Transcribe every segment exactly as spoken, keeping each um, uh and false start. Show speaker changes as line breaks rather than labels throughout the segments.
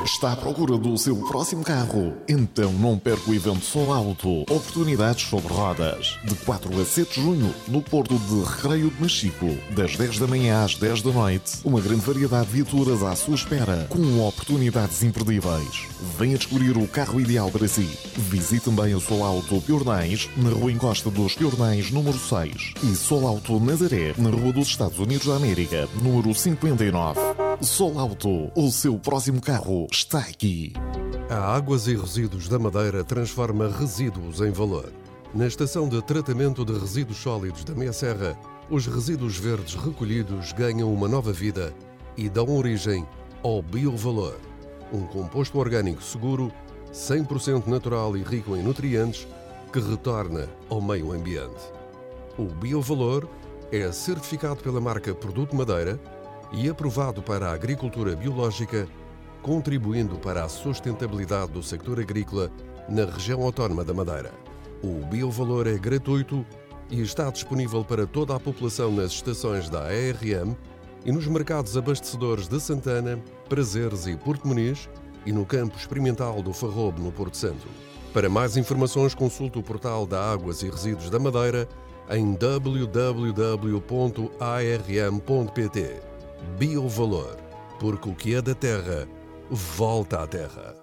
Está à procura do seu próximo carro? Então não perca o evento Sol Auto. Oportunidades sobre rodas. De quatro a sete de junho, no Porto de Recreio de Machico. Das dez da manhã às dez da noite. Uma grande variedade de viaturas à sua espera, com oportunidades imperdíveis. Venha descobrir o carro ideal para si. Visite também o Sol Auto Piornais, na Rua Encosta dos Piornais, número seis. E Sol Auto Nazaré, na Rua dos Estados Unidos da América, número cinquenta e nove. Sol Auto, o seu próximo carro está aqui.
A Águas e Resíduos da Madeira transforma resíduos em valor. Na estação de tratamento de resíduos sólidos da Meia Serra, os resíduos verdes recolhidos ganham uma nova vida e dão origem ao biovalor, um composto orgânico seguro, cem por cento natural e rico em nutrientes, que retorna ao meio ambiente. O biovalor é certificado pela marca Produto Madeira e aprovado para a agricultura biológica, contribuindo para a sustentabilidade do sector agrícola na região autónoma da Madeira. O biovalor é gratuito e está disponível para toda a população nas estações da A R M e nos mercados abastecedores de Santana, Prazeres e Porto Muniz e no campo experimental do Farrobo, no Porto Santo. Para mais informações, consulte o portal da Águas e Resíduos da Madeira em w w w ponto a r m ponto p t. Biovalor, porque o que é da terra, volta à terra.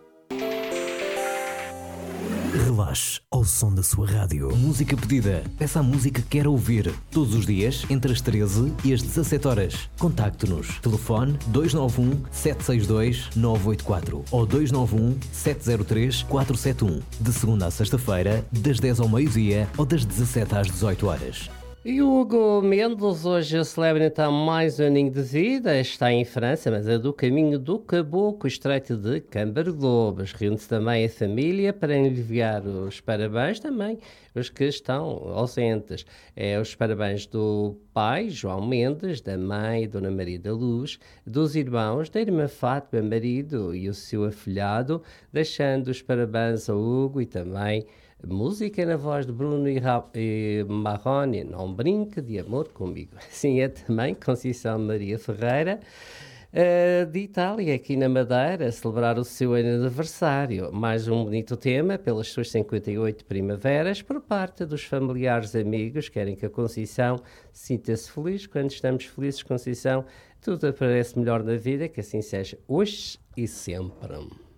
Relaxe ao som da sua rádio. Música pedida. Peça a música que quer ouvir. Todos os dias, entre as treze e as dezassete horas. Contacte-nos. Telefone dois nove um, sete seis dois, nove oito quatro ou dois nove um, sete zero três, quatro sete um. De segunda a sexta-feira, das dez ao meio-dia ou das dezassete às dezoito horas.
E o Hugo Mendes hoje celebra então mais um aninho de vida, está em França, mas é do caminho do Caboclo, estreito de Cambarglobas. Reúne-se também a família para enviar os parabéns também, os que estão ausentes. É os parabéns do pai, João Mendes, da mãe, Dona Maria da Luz, dos irmãos, da irmã Fátima, marido e o seu afilhado, deixando os parabéns ao Hugo e também música na voz de Bruno e, Ra- e Marrone, Não Brinque de Amor Comigo. Assim é também Conceição Maria Ferreira, uh, de Itália, aqui na Madeira, a celebrar o seu aniversário. Mais um bonito tema, pelas suas cinquenta e oito primaveras, por parte dos familiares e amigos, querem que a Conceição sinta-se feliz. Quando estamos felizes, Conceição, tudo aparece melhor na vida, que assim seja hoje e sempre.